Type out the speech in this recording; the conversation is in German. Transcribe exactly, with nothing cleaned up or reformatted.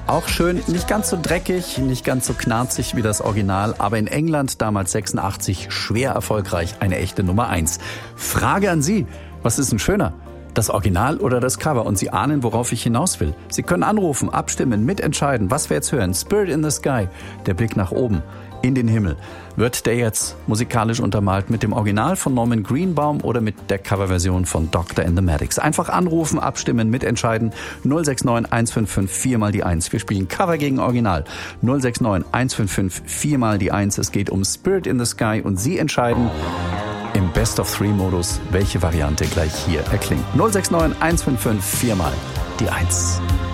Auch schön, nicht ganz so dreckig, nicht ganz so knarzig wie das Original, aber in England damals sechsundachtzig schwer erfolgreich, eine echte Nummer eins. Frage an Sie, was ist denn schöner? Das Original oder das Cover? Und Sie ahnen, worauf ich hinaus will. Sie können anrufen, abstimmen, mitentscheiden, was wir jetzt hören. Spirit in the Sky, der Blick nach oben, in den Himmel. Wird der jetzt musikalisch untermalt mit dem Original von Norman Greenbaum oder mit der Coverversion von Doctor and the Medics? Einfach anrufen, abstimmen, mitentscheiden. null sechs neun eins fünf fünf vier mal die eins. Wir spielen Cover gegen Original. null sechs neun eins fünf fünf vier mal die eins. Es geht um Spirit in the Sky und Sie entscheiden im Best-of-Three-Modus, welche Variante gleich hier erklingt. null sechs neun eins fünf fünf vier mal die eins.